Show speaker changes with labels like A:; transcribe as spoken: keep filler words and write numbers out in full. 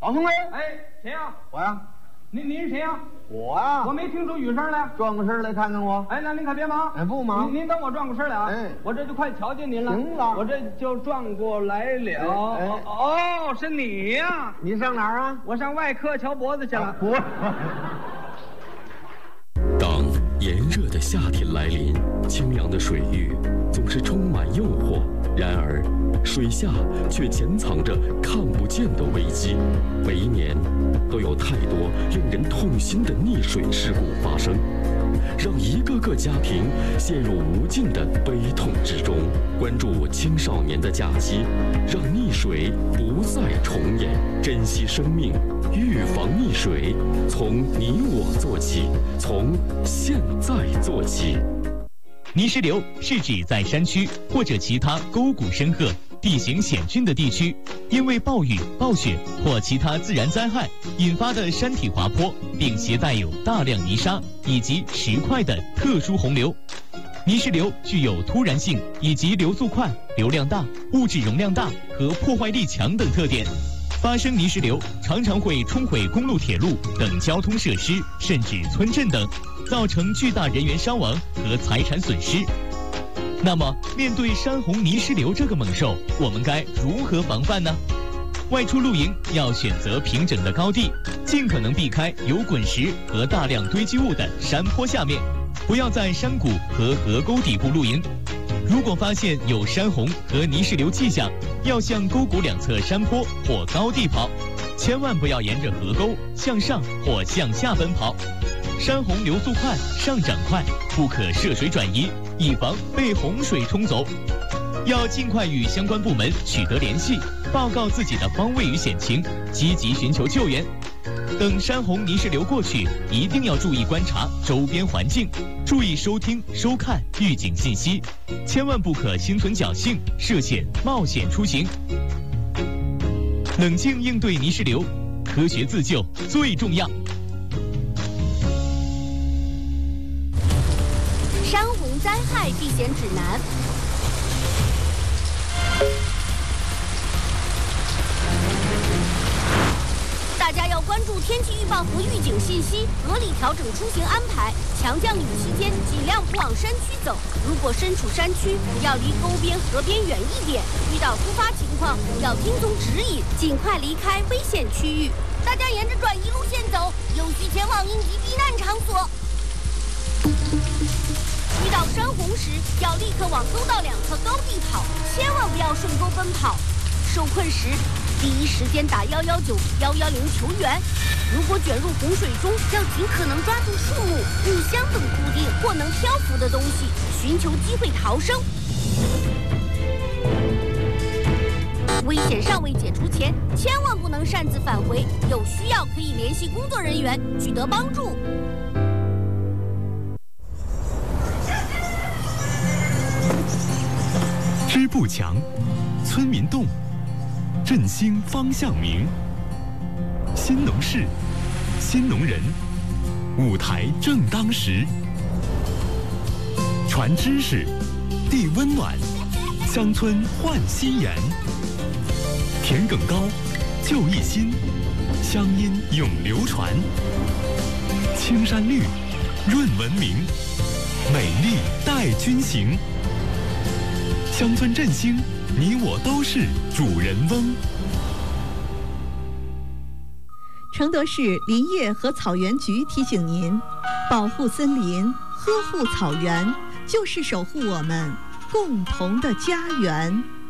A: 老兄弟，
B: 哎，谁呀？
A: 我呀。
B: 您您是谁呀？
A: 我呀，
B: 我没听出语声来。
A: 转过身来看看我。
B: 哎，那您可别忙。
A: 哎，不忙。
B: 您您等我转过身来啊。
A: 哎，
B: 我这就快瞧见您了。
A: 行了，
B: 我这就转过来了。
A: 哎，
B: 哦，是你呀？
A: 你上哪儿啊？
B: 我上外科瞧脖子去了。
A: 不。
C: 当炎热的夏天来临，清凉的水域总是充满诱惑，然而水下却潜藏着看不见的危机。每一年都有太多令人痛心的溺水事故发生，让一个个家庭陷入无尽的悲痛之中。关注青少年的假期，让溺水不再重演，珍惜生命，预防溺水，从你我做起，从现在做起。
D: 泥石流是指在山区或者其他沟谷深壑、地形险峻的地区，因为暴雨、暴雪或其他自然灾害引发的山体滑坡，并携带有大量泥沙以及石块的特殊洪流。泥石流具有突然性以及流速快、流量大、物质容量大和破坏力强等特点。发生泥石流常常会冲毁公路、铁路等交通设施，甚至村镇等，造成巨大人员伤亡和财产损失。那么，面对山洪泥石流这个猛兽，我们该如何防范呢？外出露营要选择平整的高地，尽可能避开有滚石和大量堆积物的山坡下面，不要在山谷和河沟底部露营。如果发现有山洪和泥石流迹象，要向沟谷两侧山坡或高地跑，千万不要沿着河沟向上或向下奔跑。山洪流速快，上涨快，不可涉水转移，以防被洪水冲走。要尽快与相关部门取得联系，报告自己的方位与险情，积极寻求救援。等山洪泥石流过去，一定要注意观察周边环境，注意收听、收看预警信息，千万不可心存侥幸，涉险冒险出行。冷静应对泥石流，科学自救最重要。
E: 山洪灾害避险指南。大家要关注天气预报和预警信息，合理调整出行安排。强降雨期间，尽量不往山区走。如果身处山区，要离沟边、河边远一点。遇到突发情况，要听从指引，尽快离开危险区域。大家沿着转移路线走，有序前往应急避难场所。遇到山洪时，要立刻往沟道两侧高地跑，千万不要顺沟奔跑。受困时，第一时间打幺幺九、幺幺零求援。如果卷入洪水中，要尽可能抓住树木、木箱等固定或能漂浮的东西，寻求机会逃生。危险尚未解除前，千万不能擅自返回，有需要可以联系工作人员取得帮助。
C: 支部强，村民动，振兴方向明。新农事，新农人，舞台正当时。传知识，递温暖，乡村焕新颜。田埂高，就一心，乡音永流传。青山绿，润文明，美丽带军行。乡村振兴，你我都是主人翁。
F: 承德市林业和草原局提醒您：保护森林，呵护草原，就是守护我们共同的家园。